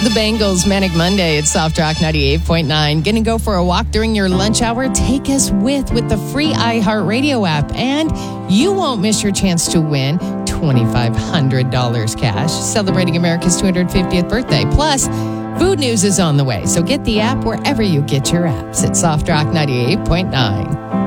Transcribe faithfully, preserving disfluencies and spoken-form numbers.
The Bengals Manic Monday at Soft Rock ninety-eight point nine. Gonna go for a walk during your lunch hour? Take us with with the free iHeartRadio app. And you won't miss your chance to win twenty-five hundred dollars cash, celebrating America's two hundred fiftieth birthday. Plus, food news is on the way. So get the app wherever you get your apps at Soft Rock ninety-eight point nine.